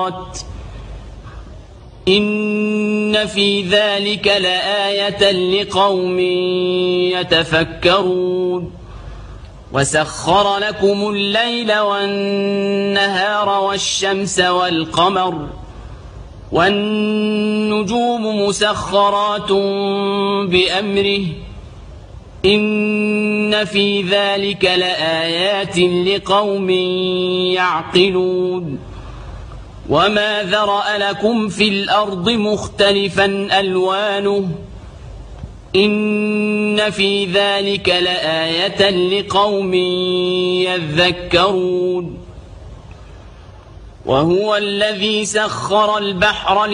إن في ذلك لآية لقوم يتفكرون وسخر لكم الليل والنهار والشمس والقمر والنجوم مسخرات بأمره إن في ذلك لآيات لقوم يعقلون وما ذرأ لكم في الأرض مختلفا ألوانه إن في ذلك لآية لقوم يذكرون وهو الذي سخر البحر